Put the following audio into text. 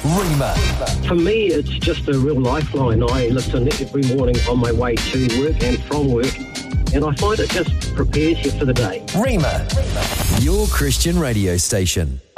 Rima. For me, it's just a real lifeline. I listen every morning on my way to work and from work, and I find it just prepares you for the day. Rima, your Christian radio station.